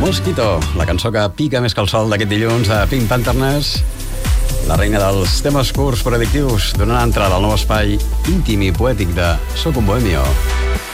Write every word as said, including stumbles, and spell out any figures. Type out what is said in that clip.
Mosquito, la cançó que pica més que el sol d'aquest dilluns de Pink Panthernes, la reina dels temes curts però addictius, donant entrada al nou espai íntim i poètic de Soc un bohemio.